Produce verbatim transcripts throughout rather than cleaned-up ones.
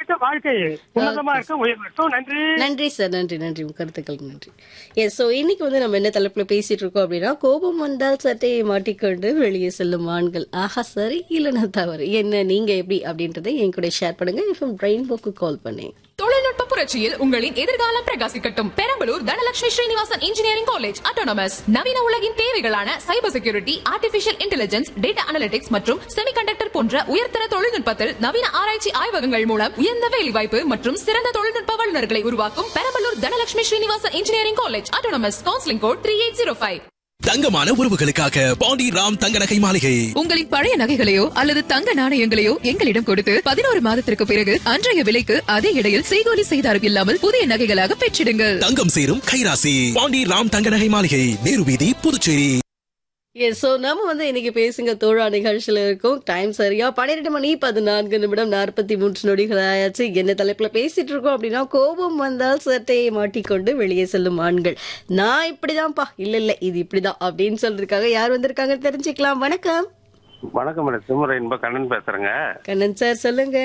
அடுத்த வாழ்க்கை உன்னதமா இருக்க உயர்வட்டும். நன்றி நன்றி சார். நன்றி நன்றி உங்க கருத்துக்களுக்கு நன்றி. எஸ், ஸோ இன்னைக்கு வந்து நம்ம என்ன தலைப்புல பேசிட்டு இருக்கோம் அப்படின்னா, கோபம் வந்தால் சட்டையை மாட்டிக்கொண்டு வெளியே செல்லும் ஆண்கள். ஆஹா, சரி இல்லைன்னா தவறு என்ன, நீங்க எப்படி அப்படின்றத என் கூட ஷேர் பண்ணுங்க. எஃப்எம் ரெயின்போக்கு கால் பண்ணி. தொழில்நுட்ப புரட்சியில் உங்களின் எதிர்காலம் பிரகாசிக்கட்டும். Perambalur Dhanalakshmi Srinivasan engineering college autonomous நவீன உலகின் தேவைகளான cyber security, artificial intelligence, data analytics மற்றும் செமிகண்டக்டர் போன்ற உயர்தர தொழில்நுட்பத்தில் நவீன ஆராய்ச்சி ஆய்வகங்கள் மூலம் உயர்ந்த வேலைவாய்ப்பு மற்றும் சிறந்த தொழில்நுட்ப வல்லுநர்களை உருவாக்கும் Perambalur Dhanalakshmi Srinivasan engineering college autonomous. Counselling code three eight zero five. தங்கமான உறவுகளுக்காக பாண்டி ராம் தங்க நகை மாளிகை. உங்களின் பழைய நகைகளையோ அல்லது தங்க நாணயங்களையோ எங்களிடம் கொடுத்து பதினோரு மாதத்திற்கு பிறகு அன்றைய விலைக்கு அதே இடையில் செய்கூலி செய்தாரம் இல்லாமல் புதிய நகைகளாக பெற்றிடுங்கள். தங்கம் சேரும் கைராசி பாண்டி ராம் தங்க நகை மாளிகை, நேரு வீதி, புதுச்சேரி. எஸ், ஸோ நம்ம வந்து இன்னைக்கு பேசுங்க தோழா நிகழ்ச்சியில இருக்கோம். டைம் சரியா பன்னிரெண்டு மணி பதினான்கு நிமிடம் நாற்பத்தி மூன்று நொடிகள் ஆயாச்சு. என்ன தலைப்புல பேசிட்டு இருக்கோம் அப்படின்னா, கோபம் வந்தால் சட்டையை மாட்டிக்கொண்டு வெளியே செல்லும் ஆண்கள். நான் இப்படிதான்ப்பா, இல்ல இல்ல இது இப்படிதான் அப்படின்னு சொல்றதுக்காக யார் வந்திருக்காங்க தெரிஞ்சுக்கலாம். வணக்கம். வணக்கம் மேடம், சிம்மர இன்ப கண்ணன் பேசுறேங்க. கண்ணன் சார் சொல்லுங்க.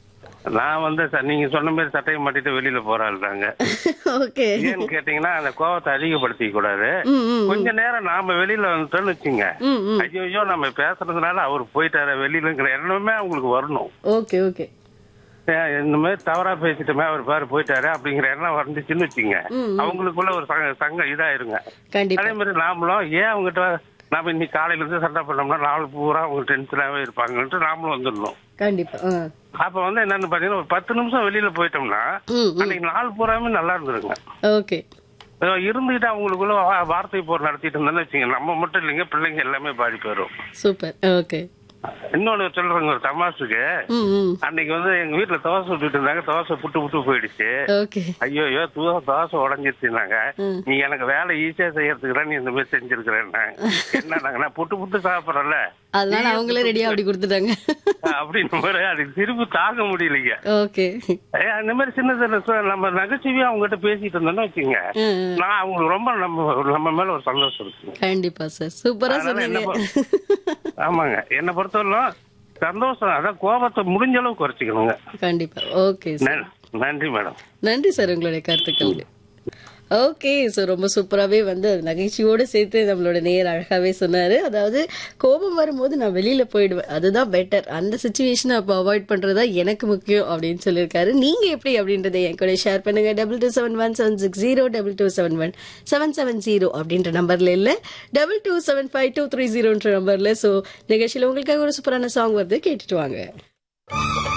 நான் வந்து ச- நீங்க சொன்ன மாதிரி சட்டையை மாட்டிட்டு வெளியில போறாங்க. ஓகே. ஏன்னு கேட்டீங்கன்னா அந்த கோவத்தை அதிகப்படுத்திக்க கூடாது. கொஞ்ச நேரம் நாம வெளியில வந்துட்டோம்னு வச்சுங்க, ஐயோ ஐயோ நம்ம பேசுறதுனால அவர் போயிட்டாரு வெளியிலங்கிற எண்ணமே அவங்களுக்கு வரணும். Okay okay. ஏன் இந்த மாதிரி தவறா பேசிட்டோமே அவர் பாரு போயிட்டாரு அப்படிங்கிற எண்ணம் வந்துச்சுன்னு வச்சுங்க, அவங்களுக்குள்ள ஒரு சங்க சங்கம் இதாயிருங்க. கண்டிப்பா. அதே மாதிரி நாமளும் ஏன் அவங்ககிட்ட நாம இன்னைக்கு காலையில இருந்து சண்டை பண்ணோம்னா நாலு பூரா அவங்க டென்ஷனாவே இருப்பாங்கன்ட்டு நாமளும் வந்துடணும். கண்டிப்பா. ஆ. அப்ப வந்து என்னன்னு பாத்தீங்கன்னா ஒரு பத்து நிமிஷம் வெளியில போயிட்டோம்னா ம், ம். அன்னைக்கு நாள் பூராமே நல்லா இருந்துருங்க. ஓகே. ஏதோ இருந்துகிட்டு அவங்களுக்குள்ள வா- வார்த்தை போர் நடத்திட்டு இருந்தோம்னு வச்சுங்க, நம்ம மட்டும் இல்லைங்க பிள்ளைங்க எல்லாமே பாதிப்பு வரும். சூப்பர். ஓகே. இன்னொன்னு சொல்றேங்க ஒரு தமாசுக்கு. ம், ம். அன்னைக்கு வந்து எங்க வீட்டுல தோசை விட்டுட்டு இருந்தாங்க, தோசை புட்டு புட்டு போயிடுச்சு. ஓகே. ஐயோ ஐயோ தூ- தோசை உடஞ்சிருச்சுனாங்க. நீ எனக்கு வேலை ஈஸியா செய்யறதுக்கு தான் நீ இந்த மாதிரி செஞ்சிருக்கிறேன். என்னன்னாங்க, நான் புட்டு புட்டு சாப்பிடறேன்ல அதனால அவங்களே ரெடியா அப்படி கொடுத்துட்டாங்க. அப்படின்னு மாதிரி அதுக்கு திருப்பி தாங்க முடியலைங்க. ஓகே. ஏய், அந்த மாதிரி சின்ன சின்ன சு- நம்ம நகைச்சுவையா அவங்க கிட்ட பேசிட்டு இருந்தோம்னு வச்சுங்க, ம், ம். நான் அவங்களுக்கு ரொம்ப நம்ம நம்ம மேல ஒரு சந்தோஷம் இருக்குங்க. கண்டிப்பா சார், சூப்பரா அதனால என்ன சொன்னீங்க. ப- ஆமாங்க, என்னை பொறுத்தவரையிலும் சந்தோஷம், அதான் கோபத்தை முடிஞ்ச அளவு குறைச்சிக்கணுங்க. கண்டிப்பா. Okay sir. நன்- நன்றி மேடம். நன்றி சார் உங்களுடைய கருத்துக்களுக்கு. ஓகே, ஸோ ரொம்ப சூப்பராகவே வந்து அது நகைச்சுவோடு சேர்த்து நம்மளோட நேர் அழகாகவே சொன்னார். அதாவது கோபம் வரும்போது நான் வெளியில் போயிடுவேன், அதுதான் பெட்டர், அந்த சுச்சுவேஷனை அப்போ அவாய்ட் பண்ணுறதா எனக்கு முக்கியம் அப்படின்னு சொல்லியிருக்காரு. நீங்கள் எப்படி அப்படின்றத என் கூட ஷேர் பண்ணுங்கள். Double two seven one seven six zero double two seven one seven seven zero அப்படின்ற நம்பரில் இல்லை, double two seven five two three ஜீரோன்ற நம்பரில். ஸோ நிகழ்ச்சியில் உங்களுக்காக ஒரு சூப்பரான சாங் வருது, கேட்டுட்டு வாங்க.